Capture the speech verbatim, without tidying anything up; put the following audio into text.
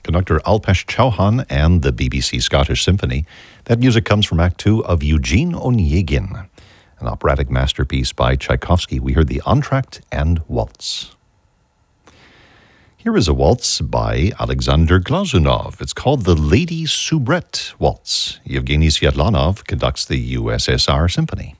conductor Alpesh Chauhan and the B B C Scottish Symphony. That music comes from Act Two of Eugene Onegin, an operatic masterpiece by Tchaikovsky. We heard the entr'acte and waltz. Here is a waltz by Alexander Glazunov. It's called the Lady Soubrette Waltz. Yevgeny Svetlanov conducts the U S S R Symphony.